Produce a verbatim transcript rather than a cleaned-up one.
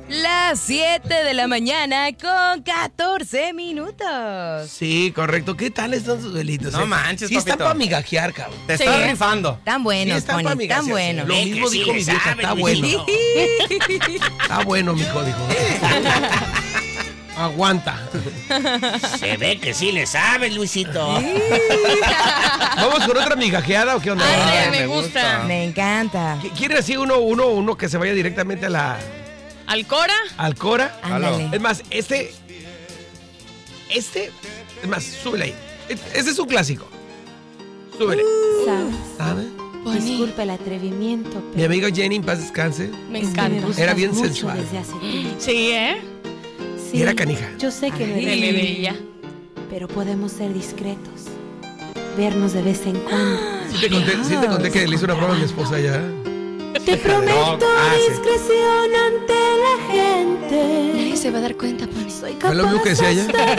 Las siete de la mañana con catorce minutos. Sí, correcto. ¿Qué tal están sus velitos? No eh? manches, Sí, papito. están para migajear, cabrón. Te Sí. estás rifando. Tan buenos, Sí, están Pony, pa' tan migajear, buenos. Lo Ve mismo que sí dijo le mi vieja, sabe, está bueno. Luisito. Está bueno, mijo, dijo. Aguanta. Se ve que sí le sabes, Luisito. ¿Vamos con otra migajeada o qué onda? Ay, Ay, me me gusta. gusta. Me encanta. ¿Qui- ¿Quiere así uno, uno, uno que se vaya directamente a la ¿Alcora? al Cora? Ándale. Es más, este. Este. Es más, súbele ahí. Este es un clásico. Súbele. ¿Sabes? ¿Sabe? Disculpa el atrevimiento, pero Mi amiga Jenny, en paz descanse. Me es que me encanta. gustas Era bien mucho sensual. desde hace tiempo. Sí, ¿eh? Sí, Y era canija. Yo sé que no Ay. Se eres le libre, veía. pero podemos ser discretos. Vernos de vez en cuando. Sí te conté, sí te conté que le hice una prueba a mi esposa ya. Te prometo ah, sí. discreción ante la gente. Nadie se va a dar cuenta, Pony. Soy ¿Fue lo mismo que capaz decía ella? hasta